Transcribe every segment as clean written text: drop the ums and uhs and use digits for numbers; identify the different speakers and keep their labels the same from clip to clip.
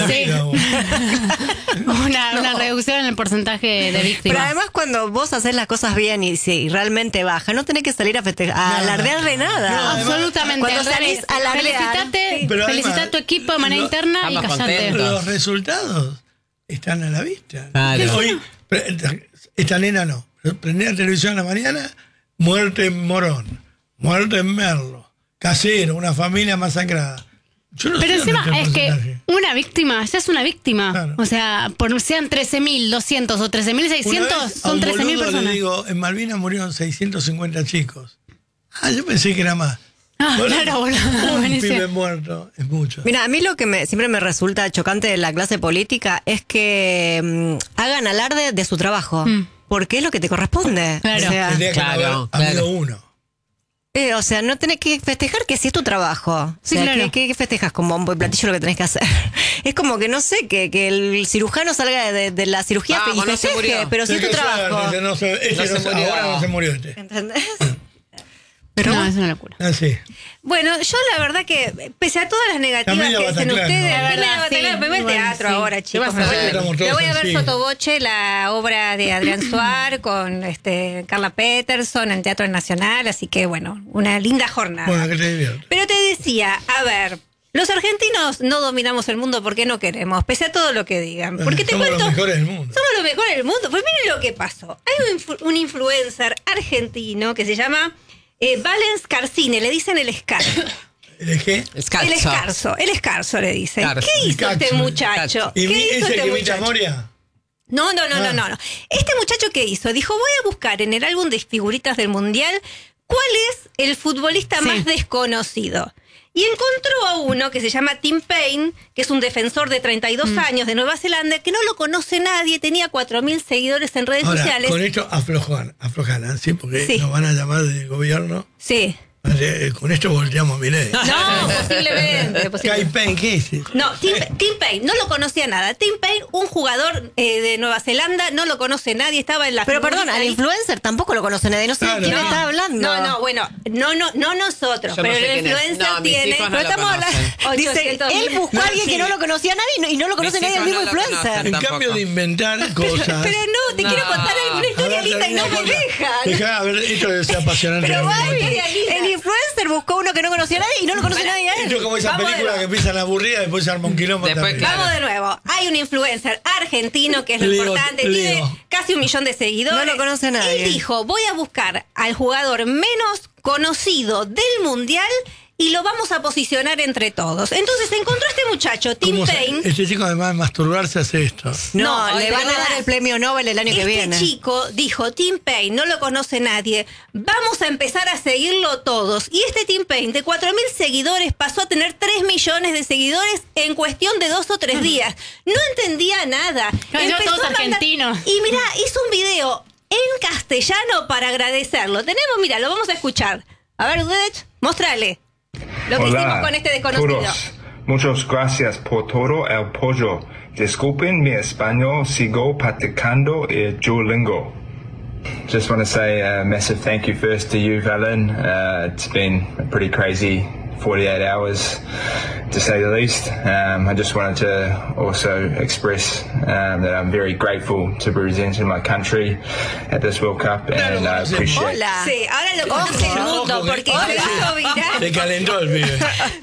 Speaker 1: vida.
Speaker 2: Una reducción en el porcentaje de víctimas.
Speaker 3: Pero además cuando vos haces las cosas bien y si realmente baja, no tenés que salir a alardear de nada.
Speaker 1: No,
Speaker 2: absolutamente.
Speaker 3: Cuando salís a alardear,
Speaker 2: felicita a tu equipo de manera interna y callate.
Speaker 1: Los resultados están a la vista.
Speaker 4: Claro.
Speaker 1: Hoy, esta nena no. Prendí la televisión a la mañana, muerte en Morón, muerte en Merlo, Casero, una familia masacrada. Yo no
Speaker 2: Pero
Speaker 1: sé
Speaker 2: encima
Speaker 1: dónde
Speaker 2: es
Speaker 1: está el
Speaker 2: que
Speaker 1: porcentaje.
Speaker 2: una víctima ya es una víctima.
Speaker 1: Claro.
Speaker 2: O sea, sean 13.200 o 13.600,
Speaker 1: Una vez a
Speaker 2: son
Speaker 1: un
Speaker 2: 13.000
Speaker 1: boludo
Speaker 2: personas.
Speaker 1: le digo, en Malvinas murieron 650 chicos. Yo pensé que era más.
Speaker 2: Claro, boludo.
Speaker 1: Un
Speaker 2: Buenísimo.
Speaker 1: pibe muerto es mucho.
Speaker 3: Mira, a mí lo que siempre me resulta chocante de la clase política es que hagan alarde de su trabajo, porque es lo que te corresponde.
Speaker 2: Claro.
Speaker 3: O sea,
Speaker 1: Tendría que
Speaker 4: Claro,
Speaker 1: haber habido
Speaker 4: claro.
Speaker 1: uno.
Speaker 3: o sea, no tenés que festejar que sí es tu trabajo.
Speaker 2: Sí,
Speaker 3: o sea,
Speaker 2: claro.
Speaker 3: ¿qué festejas con bombo y platillo lo que tenés que hacer? Es como que no sé, que el cirujano salga de la cirugía y
Speaker 4: Vamos, no se
Speaker 3: festeje,
Speaker 4: murió.
Speaker 3: pero sí es tu
Speaker 1: Qué
Speaker 3: trabajo.
Speaker 1: suerte, no se
Speaker 4: murió.
Speaker 1: ahora no se murió este.
Speaker 3: ¿Entendés?
Speaker 2: Pero no, es una locura.
Speaker 1: Así.
Speaker 5: Bueno, yo la verdad que, pese a todas las negativas
Speaker 1: Camila
Speaker 5: que dicen
Speaker 1: Bataclan,
Speaker 5: ustedes,
Speaker 1: ¿no?
Speaker 5: Camila Bataclan,
Speaker 2: Sí,
Speaker 5: me voy al
Speaker 2: bueno,
Speaker 5: teatro
Speaker 2: sí.
Speaker 5: ahora, chicos.
Speaker 4: vas a
Speaker 5: Me
Speaker 4: hacer?
Speaker 5: voy-
Speaker 1: Estamos todos
Speaker 5: Me voy a ver
Speaker 1: sensibles.
Speaker 5: Sotoboche, la obra de Adrián Suar con Carla Peterson en Teatro Nacional, así que bueno, una linda jornada.
Speaker 1: Bueno, que te diviertas.
Speaker 5: Pero te decía, a ver, los argentinos no dominamos el mundo porque no queremos, pese a todo lo que digan. Porque te
Speaker 1: Somos
Speaker 5: cuento,
Speaker 1: los mejores del mundo.
Speaker 5: somos los mejores del mundo. Pues miren lo que pasó. Hay un influencer argentino que se llama Valen Scarsine, le dicen el Escarzo.
Speaker 1: ¿El qué?
Speaker 5: El Escarzo le dicen.
Speaker 4: Escarzo.
Speaker 5: ¿Qué hizo este
Speaker 1: Escarzo.
Speaker 5: muchacho?
Speaker 1: ¿Y
Speaker 5: ¿Qué hizo
Speaker 1: ese
Speaker 5: este
Speaker 1: que imita a
Speaker 5: muchacho?
Speaker 1: Moria?
Speaker 5: No.
Speaker 1: Ah.
Speaker 5: Este muchacho, ¿qué hizo? Dijo, voy a buscar en el álbum de figuritas del Mundial cuál es el futbolista más desconocido. Y encontró a uno que se llama Tim Payne, que es un defensor de 32 años de Nueva Zelanda, que no lo conoce nadie, tenía 4.000 seguidores en redes
Speaker 1: Ahora,
Speaker 5: sociales.
Speaker 1: con esto aflojan, ¿sí? Porque
Speaker 5: Sí.
Speaker 1: nos van a llamar del gobierno.
Speaker 5: Sí.
Speaker 1: Con esto volteamos a Milei.
Speaker 5: No, posiblemente.
Speaker 1: Kai Payne, ¿qué es?
Speaker 5: No, Tim Payne, no lo conocía nada. Tim Payne, un jugador de Nueva Zelanda, no lo conoce nadie, estaba en la
Speaker 3: Pero
Speaker 5: figurita
Speaker 3: perdón, al
Speaker 5: ahí.
Speaker 3: influencer tampoco lo conoce nadie, no sé
Speaker 1: Claro.
Speaker 3: de quién
Speaker 1: No.
Speaker 3: está hablando.
Speaker 5: No, bueno, no nosotros,
Speaker 4: Yo
Speaker 5: pero
Speaker 4: no sé
Speaker 5: el
Speaker 4: quién es.
Speaker 5: influencer
Speaker 4: No, mis
Speaker 5: tiene.
Speaker 4: hijos no
Speaker 3: Pero
Speaker 4: lo
Speaker 3: estamos hablando.
Speaker 4: conocen.
Speaker 3: Dice,
Speaker 5: 800.000.
Speaker 3: él buscó a alguien que no lo conocía nadie y no lo conoce
Speaker 4: Mis
Speaker 3: nadie, el
Speaker 4: hijos
Speaker 3: mismo
Speaker 4: no lo
Speaker 3: influencer.
Speaker 4: conocen.
Speaker 1: En
Speaker 4: Tampoco.
Speaker 1: cambio de inventar cosas.
Speaker 5: Pero no, te quiero contar alguna historia linda y no me dejan.
Speaker 1: Dejá, a ver, esto debe ser apasionante.
Speaker 3: Pero
Speaker 1: Algún
Speaker 3: Gaby,
Speaker 1: momento.
Speaker 3: el influencer buscó uno que no conocía a nadie y no lo conoce nadie a él.
Speaker 1: Esto es como esa
Speaker 5: Vamos de
Speaker 1: película
Speaker 5: nuevo.
Speaker 1: que empiezan aburrida y después se arma un quilombo.
Speaker 4: Después,
Speaker 1: también.
Speaker 4: claro.
Speaker 5: Vamos de nuevo. Hay un influencer argentino que es lo
Speaker 1: Leo,
Speaker 5: importante,
Speaker 1: Leo.
Speaker 5: tiene casi 1 millón de seguidores.
Speaker 3: No lo conoce nadie.
Speaker 5: Él dijo, voy a buscar al jugador menos conocido del Mundial y lo vamos a posicionar entre todos. Entonces encontró a este muchacho, Tim
Speaker 1: ¿Cómo se-
Speaker 5: Payne.
Speaker 1: Este chico además de masturbarse hace esto.
Speaker 3: No,
Speaker 5: No,
Speaker 3: le
Speaker 5: de
Speaker 3: van a
Speaker 5: verdad.
Speaker 3: dar el premio Nobel el año que
Speaker 5: Este
Speaker 3: viene.
Speaker 5: chico dijo, Tim Payne, no lo conoce nadie, vamos a empezar a seguirlo todos. Y este Tim Payne, de 4.000 seguidores, pasó a tener 3 millones de seguidores en cuestión de 2 o 3 días. No entendía nada.
Speaker 2: Claro,
Speaker 5: Empezó
Speaker 2: todos
Speaker 5: a mandar-
Speaker 2: argentinos.
Speaker 5: Y mira, hizo un video en castellano para agradecerlo. Tenemos, mira, lo vamos a escuchar. A ver, Udech, mostrale lo que hicimos con este desconocido.
Speaker 6: todos. Muchas gracias por todo el apoyo. Disculpen mi español, sigo practicando el Duolingo. Just want to say a massive thank you first to you, Valen. It's been a pretty crazy 48 hours, to say the least. I just wanted to also express that I'm very grateful to be representing my country at this World Cup, and I appreciate.
Speaker 3: Hola.
Speaker 5: Sí, ahora lo conoce el mundo
Speaker 1: Ojo,
Speaker 5: porque
Speaker 1: ojo,
Speaker 5: se hizo viral.
Speaker 1: Se calentó el pibe.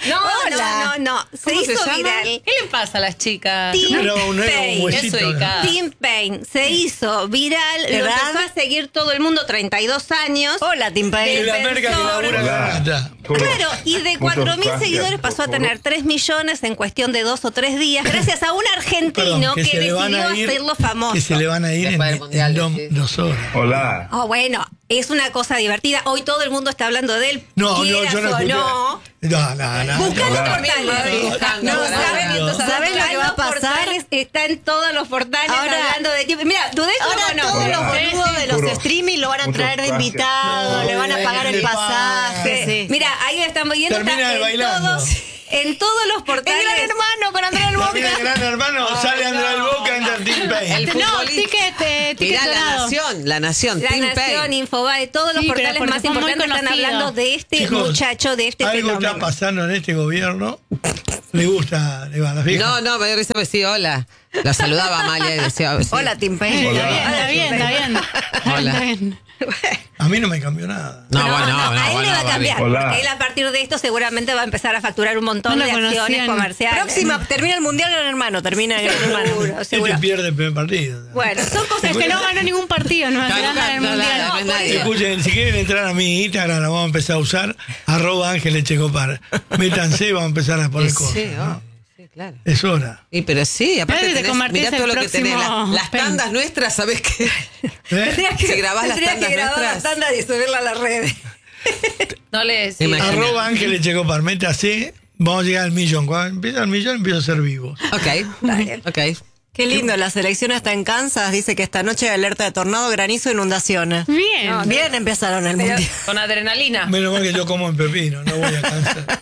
Speaker 3: Hola.
Speaker 5: No. Se
Speaker 4: ¿Cómo
Speaker 5: hizo
Speaker 4: llama?
Speaker 5: viral.
Speaker 4: ¿Qué le pasa a las chicas?
Speaker 5: Tim
Speaker 1: Era un
Speaker 5: Payne.
Speaker 1: huesito.
Speaker 4: Eso y cada-
Speaker 5: Tim Payne se hizo viral, lo
Speaker 3: ¿Edad?
Speaker 5: empezó a seguir todo el mundo, 32 años.
Speaker 3: Hola, Tim
Speaker 1: En
Speaker 3: Payne.
Speaker 1: la merca que labura
Speaker 6: Hola.
Speaker 1: la gata.
Speaker 6: Todos.
Speaker 5: Claro, y de
Speaker 6: Muchas
Speaker 5: 4.000
Speaker 6: gracias,
Speaker 5: seguidores pasó a
Speaker 6: por
Speaker 5: tener 3 millones en cuestión de 2 o 3 días, gracias a un argentino
Speaker 1: Perdón,
Speaker 5: que
Speaker 1: se le van
Speaker 5: decidió
Speaker 1: a ir,
Speaker 5: hacerlo famoso.
Speaker 1: que se le van a ir
Speaker 4: Después del Mundial, sí.
Speaker 1: 2 horas.
Speaker 6: Hola.
Speaker 5: Oh, bueno, es una cosa divertida. Hoy todo el mundo está hablando de él.
Speaker 1: No,
Speaker 5: quieras
Speaker 1: yo no
Speaker 5: o
Speaker 1: escuché.
Speaker 5: no.
Speaker 1: No.
Speaker 5: Buscá los
Speaker 6: Hola.
Speaker 5: portales.
Speaker 3: No, ¿sabes lo que va a pasar?
Speaker 5: Portales, está en todos los portales
Speaker 3: Ahora-
Speaker 5: hablando de ti. Mira, Dudek
Speaker 3: Ahora
Speaker 5: no.
Speaker 3: todos los
Speaker 6: Hola.
Speaker 3: boludos de los
Speaker 6: Puros.
Speaker 3: streaming lo van a
Speaker 6: Muchas
Speaker 3: traer de
Speaker 6: gracias.
Speaker 3: invitado,
Speaker 1: No,
Speaker 3: le van a pagar el
Speaker 1: le
Speaker 3: pasaje. Sí.
Speaker 5: Mira, ahí lo están viendo.
Speaker 1: Termina
Speaker 5: está
Speaker 1: bailando.
Speaker 5: en todos los
Speaker 3: El
Speaker 5: portales.
Speaker 3: gran hermano con Andrea del
Speaker 1: Mira,
Speaker 3: Boca.
Speaker 1: gran hermano, sale Andrés del Boca, entra Tim Payne.
Speaker 4: El
Speaker 2: No,
Speaker 4: futbolista.
Speaker 2: ticket ticket
Speaker 7: Mirá,
Speaker 2: dorado.
Speaker 7: La Nación,
Speaker 5: La
Speaker 7: Tim
Speaker 5: Nación,
Speaker 7: Payne.
Speaker 5: Infobae, todos los
Speaker 2: Sí, pero
Speaker 5: portales
Speaker 2: porque
Speaker 5: más
Speaker 2: fue muy
Speaker 5: importantes están
Speaker 2: conocido.
Speaker 5: hablando de este
Speaker 1: Chicos,
Speaker 5: muchacho, de este
Speaker 1: algo
Speaker 5: fenómeno.
Speaker 1: está pasando en este gobierno. Le gusta, le va a la fija.
Speaker 7: No, me dio risa, me decía hola. La saludaba Amalia y decía, sí.
Speaker 3: Hola, Tim Payne.
Speaker 2: Está bien.
Speaker 7: Hola.
Speaker 2: Está bien.
Speaker 1: A mí no me cambió nada.
Speaker 7: No,
Speaker 5: a él
Speaker 7: bueno,
Speaker 5: le va a cambiar,
Speaker 6: Hola.
Speaker 5: porque él a partir de esto seguramente va a empezar a facturar un montón
Speaker 2: No
Speaker 5: de
Speaker 2: lo
Speaker 5: acciones
Speaker 2: conocían.
Speaker 5: comerciales.
Speaker 3: Próxima, termina el Mundial Gran Hermano, termina el Gran Hermano.
Speaker 5: Seguro, seguro.
Speaker 1: Este pierde el primer partido.
Speaker 5: Bueno, son cosas
Speaker 2: Es que no ganó ningún partido, no
Speaker 7: Claro,
Speaker 2: ganó el
Speaker 7: no,
Speaker 2: mundial.
Speaker 7: no es nadie.
Speaker 1: Escuchen, si quieren entrar a mi Instagram, la vamos a empezar a usar. @Ángeles Checopar. Métanse y vamos a empezar a poner cosas.
Speaker 7: Sí,
Speaker 1: ¿no?
Speaker 7: sí, claro.
Speaker 1: Es hora.
Speaker 7: Y pero sí, aparte
Speaker 2: Claro, te
Speaker 7: tenés,
Speaker 2: convertís
Speaker 7: mirá todo
Speaker 2: el
Speaker 7: lo que tenés.
Speaker 2: próximo
Speaker 7: Las
Speaker 2: Pen.
Speaker 7: tandas nuestras, ¿sabés qué?
Speaker 1: ¿Eh?
Speaker 5: Tendrías
Speaker 7: Si grabás las
Speaker 5: tendrías
Speaker 7: tandas
Speaker 5: que grabar
Speaker 7: nuestras.
Speaker 5: las tandas y subirla a las redes.
Speaker 4: No le decís.
Speaker 7: Imagínate.
Speaker 1: @Ángeles Checopar. Métase. Vamos a llegar al millón. Cuando empieza el millón, empiezo a ser vivo.
Speaker 7: Ok.
Speaker 3: Qué lindo, la selección está en Kansas, dice que esta noche hay alerta de tornado, granizo, inundaciones.
Speaker 2: Bien.
Speaker 5: No,
Speaker 3: Bien empezaron el Mundial.
Speaker 4: Con adrenalina.
Speaker 1: Menos mal que yo como en pepino, no voy a cansar.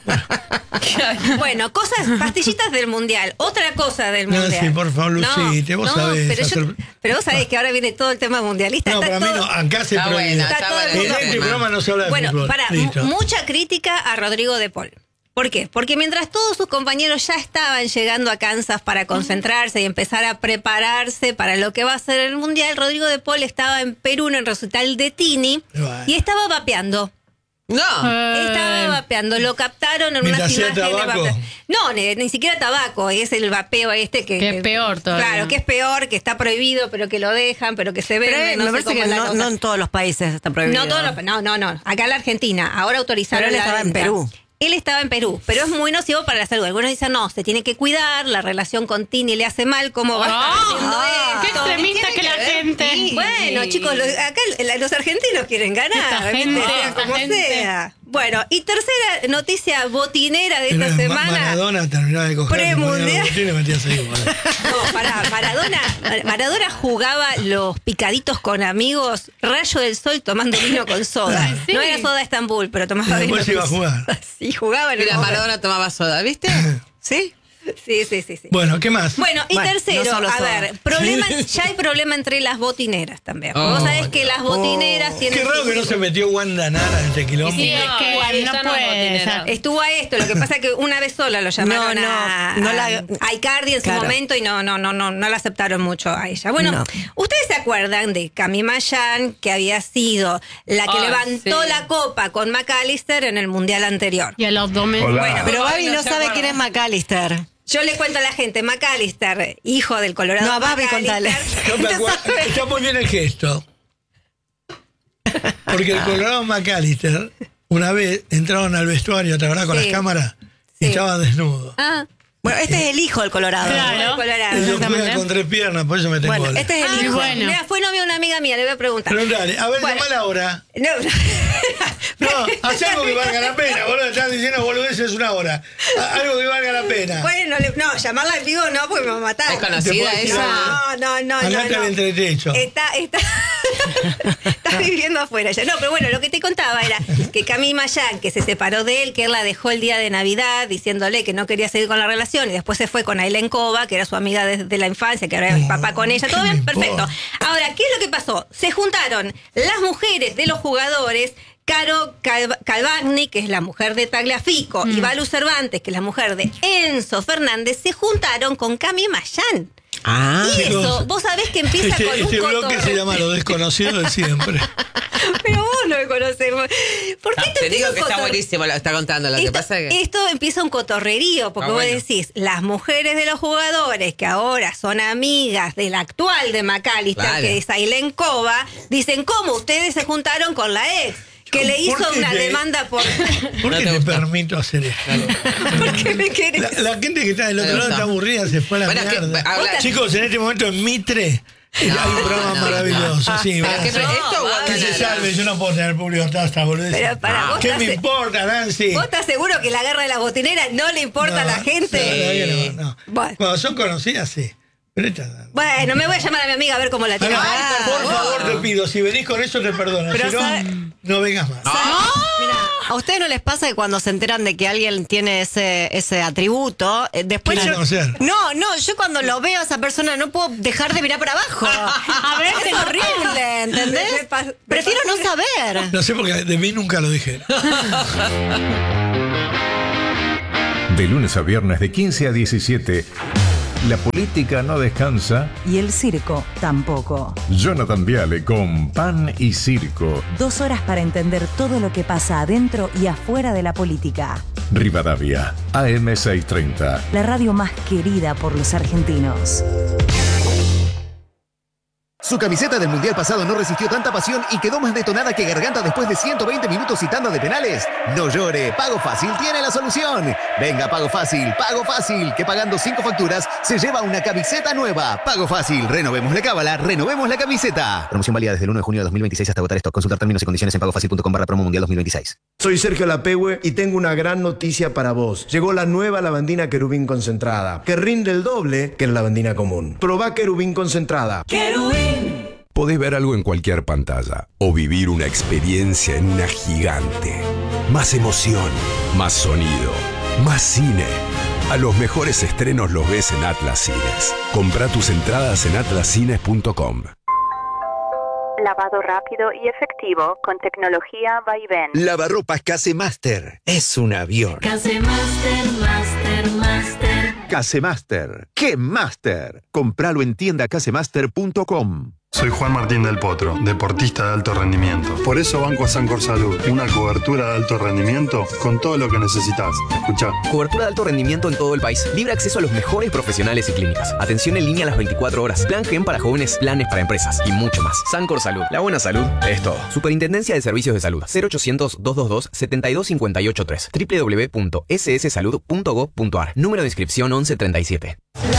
Speaker 5: Bueno, cosas, pastillitas del mundial. Otra cosa del
Speaker 1: No,
Speaker 5: mundial.
Speaker 1: sí, por favor, Lucite, vos sabés
Speaker 5: Pero,
Speaker 1: hacer-
Speaker 5: pero vos sabés que ahora viene todo el tema mundialista.
Speaker 1: No,
Speaker 5: Está
Speaker 1: para mí
Speaker 5: todo-
Speaker 1: no, acá se
Speaker 7: Está
Speaker 1: prohíbe.
Speaker 7: buena,
Speaker 5: Está
Speaker 7: está
Speaker 5: todo
Speaker 7: buena
Speaker 5: el
Speaker 1: En
Speaker 5: mundo-
Speaker 1: este programa no se habla de
Speaker 5: Bueno,
Speaker 1: fútbol.
Speaker 5: para,
Speaker 1: Listo.
Speaker 5: mucha crítica a Rodrigo de Paul. ¿Por qué? Porque mientras todos sus compañeros ya estaban llegando a Kansas para concentrarse y empezar a prepararse para lo que va a ser el Mundial, Rodrigo de Paul estaba en Perú en el recital de Tini
Speaker 1: Bueno.
Speaker 5: y estaba vapeando.
Speaker 7: No.
Speaker 5: Estaba vapeando, lo captaron en
Speaker 1: Mientras
Speaker 5: unas
Speaker 1: hacía
Speaker 5: imágenes.
Speaker 1: tabaco.
Speaker 5: No, ni siquiera tabaco, es el vapeo este que
Speaker 2: Que es peor todavía.
Speaker 5: Claro, que es peor, que está prohibido, pero que lo dejan, pero que se ve.
Speaker 3: Pero me parece que no en todos los países está prohibido.
Speaker 5: No. Acá en la Argentina, ahora autorizaron.
Speaker 3: Pero él
Speaker 5: la
Speaker 3: estaba en
Speaker 5: venta.
Speaker 3: Perú.
Speaker 5: Él estaba en Perú, pero es muy nocivo para la salud. Algunos dicen, no, se tiene que cuidar, la relación con Tini le hace mal, ¿cómo va a estar haciendo
Speaker 2: Qué
Speaker 5: esto?
Speaker 2: extremista que la gente.
Speaker 5: Bueno, chicos, acá los argentinos quieren ganar,
Speaker 2: Esta
Speaker 5: ¿viste?
Speaker 2: gente,
Speaker 5: Sea
Speaker 2: esta
Speaker 5: como
Speaker 2: gente.
Speaker 5: sea. Bueno, y tercera noticia botinera de esta
Speaker 1: Pero
Speaker 5: semana.
Speaker 1: Maradona terminaba de coger
Speaker 5: Premundial.
Speaker 1: y me metía a seguir.
Speaker 5: No, pará, Maradona jugaba los picaditos con amigos, rayo del sol tomando vino con soda.
Speaker 2: Sí.
Speaker 5: No era soda Estambul, pero tomaba
Speaker 1: Y
Speaker 5: vino.
Speaker 1: después iba a jugar.
Speaker 5: Sí, jugaba en el
Speaker 7: Mira,
Speaker 5: momento.
Speaker 7: Maradona tomaba soda, ¿viste? ¿Sí?
Speaker 5: Sí.
Speaker 1: Bueno, ¿qué más?
Speaker 5: Bueno, y
Speaker 3: Bueno,
Speaker 5: tercero,
Speaker 3: no solo
Speaker 5: a
Speaker 3: soda.
Speaker 5: ver, ya hay problema entre las botineras también.
Speaker 7: Oh,
Speaker 5: Vos sabés que las botineras tienen...
Speaker 1: Qué raro que no se metió Wanda Nara en este quilombo.
Speaker 2: Sí, es que
Speaker 4: igual,
Speaker 2: no
Speaker 4: ella no
Speaker 2: puede.
Speaker 4: botinera.
Speaker 2: o sea,
Speaker 5: Estuvo a esto, lo que pasa es que una vez sola lo llamaron a Icardi en su
Speaker 3: Claro.
Speaker 5: momento y no la aceptaron mucho a ella. Bueno,
Speaker 3: No.
Speaker 5: ustedes se acuerdan de Cami Mayan, que había sido la que
Speaker 4: Ay,
Speaker 5: levantó
Speaker 4: sí.
Speaker 5: la copa con McAllister en el Mundial anterior.
Speaker 2: Y a los 2 meses.
Speaker 6: Hola.
Speaker 5: Bueno,
Speaker 3: Pero
Speaker 4: Ay,
Speaker 3: Babi
Speaker 4: no
Speaker 3: no
Speaker 4: se
Speaker 3: sabe
Speaker 4: acuerda.
Speaker 3: quién es McAllister.
Speaker 5: Yo le cuento a la gente, McAllister, hijo del Colorado.
Speaker 3: No, a Babi contale.
Speaker 1: No me acuerdo. Está muy bien el gesto. Porque el Colorado McAllister, una vez entraron al vestuario, ¿te acordás? Con
Speaker 5: Sí.
Speaker 1: las cámaras, y
Speaker 5: Sí.
Speaker 1: estaba desnudo.
Speaker 5: Ah,
Speaker 3: Bueno, este es el hijo del Colorado.
Speaker 2: Claro.
Speaker 5: Colorado.
Speaker 1: Ellos
Speaker 2: exactamente.
Speaker 1: juegan con 3 piernas, por eso me tengo
Speaker 3: Bueno, este es el hijo.
Speaker 2: bueno.
Speaker 5: Mira, fue novia de una amiga mía, le voy a preguntar.
Speaker 1: Preguntale, a ver,
Speaker 5: Bueno.
Speaker 1: llamala ahora.
Speaker 5: No,
Speaker 1: No, haz algo que valga la pena, boludo. Estás diciendo boludeces una hora. Algo que valga la pena.
Speaker 5: Bueno, no, llamarla en vivo no, porque me va a matar.
Speaker 7: ¿Es conocida
Speaker 1: Te puedo decir
Speaker 7: esa?
Speaker 5: No.
Speaker 1: Andate al entretecho.
Speaker 5: Está viviendo afuera ya. No, pero bueno, lo que te contaba era que Cami Mayan, que se separó de él, que él la dejó el día de Navidad diciéndole que no quería seguir con la relación y después se fue con Ailén Cova, que era su amiga desde la infancia, que ahora es papá con ella. Todo
Speaker 1: ¿qué
Speaker 5: bien,
Speaker 1: me
Speaker 5: perfecto.
Speaker 1: importa?
Speaker 5: Ahora, ¿qué es lo que pasó? Se juntaron las mujeres de los jugadores. Caro Calvagni, que es la mujer de Tagliafico, y Balu Cervantes, que es la mujer de Enzo Fernández, se juntaron con Cami Mayan.
Speaker 7: Ah.
Speaker 5: Y
Speaker 1: chicos,
Speaker 5: eso, vos sabés que empieza con un
Speaker 1: Este bloque
Speaker 5: cotorreo.
Speaker 1: se llama Lo Desconocido de Siempre.
Speaker 5: Pero vos no me conocés. ¿Por qué
Speaker 7: Te digo
Speaker 5: empieza un
Speaker 7: que está
Speaker 5: cotor-
Speaker 7: buenísimo lo que está contando. Lo que
Speaker 5: Esto,
Speaker 7: pasa es que...
Speaker 5: esto empieza un cotorrerío, porque
Speaker 7: Ah,
Speaker 5: vos
Speaker 7: bueno.
Speaker 5: decís, las mujeres de los jugadores que ahora son amigas del actual de McAllister,
Speaker 7: Vale.
Speaker 5: que es Ailén Cova, dicen, ¿cómo ustedes se juntaron con la ex? Que le
Speaker 1: ¿Por
Speaker 5: hizo
Speaker 1: qué
Speaker 5: una
Speaker 1: te-
Speaker 5: demanda por...
Speaker 1: ¿Por
Speaker 7: No
Speaker 1: qué
Speaker 7: te
Speaker 1: te
Speaker 7: gusta.
Speaker 1: permito hacer esto?
Speaker 5: ¿Por qué me querés?
Speaker 1: La gente que está del otro
Speaker 7: Me
Speaker 1: lado
Speaker 7: gusta.
Speaker 1: está aburrida, se fue a la
Speaker 7: Bueno, que-
Speaker 1: mierda.
Speaker 7: habla-
Speaker 1: Chicos, en este momento en Mitre hay un programa maravilloso. Sí,
Speaker 7: Pero
Speaker 1: vamos.
Speaker 7: que- esto o
Speaker 1: Que se
Speaker 7: Wanda
Speaker 1: salve, yo no puedo tener público hasta boludez.
Speaker 5: Pero para vos
Speaker 1: ¿Qué
Speaker 5: estás-
Speaker 1: me importa, Nancy?
Speaker 5: ¿Vos estás seguro que la guerra de las botineras no le importa a la gente?
Speaker 1: No, no.
Speaker 5: Bueno.
Speaker 1: Cuando son conocidas, sí.
Speaker 5: Bueno, me voy a llamar a mi amiga a ver cómo la tiene.
Speaker 1: Por favor, te pido, si venís con eso te perdono.
Speaker 3: Pero
Speaker 1: Si no vengas más.
Speaker 3: Mira, ¿a ustedes no les pasa que cuando se enteran de que alguien tiene ese atributo, después
Speaker 1: Quieren conocer.
Speaker 3: yo cuando lo veo a esa persona no puedo dejar de mirar para abajo. A ver, es horrible, ¿entendés? Prefiero no saber.
Speaker 1: No sé porque de mí nunca lo dije.
Speaker 8: De lunes a viernes de 15 a 17, la política no descansa.
Speaker 9: Y el circo tampoco.
Speaker 8: Jonathan Viale con Pan y Circo.
Speaker 9: 2 horas para entender todo lo que pasa adentro y afuera de la política.
Speaker 8: Rivadavia, AM 630.
Speaker 9: La radio más querida por los argentinos.
Speaker 10: Su camiseta del Mundial pasado no resistió tanta pasión y quedó más detonada que garganta después de 120 minutos y tanda de penales. No llore, Pago Fácil tiene la solución. Venga, Pago Fácil, que pagando 5 facturas se lleva una camiseta nueva. Pago Fácil, renovemos la cábala, renovemos la camiseta. Promoción válida desde el 1 de junio de 2026 hasta agotar stock. Consultar términos y condiciones en pagofacil.com/promo mundial 2026.
Speaker 11: Soy Sergio Lapehue y tengo una gran noticia para vos. Llegó la nueva lavandina Querubín concentrada, que rinde el doble que la lavandina común. Probá Querubín concentrada.
Speaker 12: ¡Querubín! Podés ver algo en cualquier pantalla o vivir una experiencia en una gigante. Más emoción, más sonido, más cine. A los mejores estrenos los ves en Atlas Cines. Comprá tus entradas en atlascines.com.
Speaker 13: Lavado rápido y efectivo con tecnología Vaivén.
Speaker 14: Lavarropas Casemaster. Es un avión.
Speaker 15: Casemaster, Master.
Speaker 14: Casemaster. ¡Qué Master! Compralo en tiendacasemaster.com.
Speaker 16: Soy Juan Martín del Potro, deportista de alto rendimiento. Por eso banco a Sancor Salud, una cobertura de alto rendimiento con todo lo que necesitas. Escuchá.
Speaker 17: Cobertura de alto rendimiento en todo el país. Libre acceso a los mejores profesionales y clínicas. Atención en línea a las 24 horas. Plan GEM para jóvenes, planes para empresas y mucho más. Sancor Salud. La buena salud es todo. Superintendencia de Servicios de Salud. 0800-222-72583. www.sssalud.gov.ar. Número de inscripción 1137.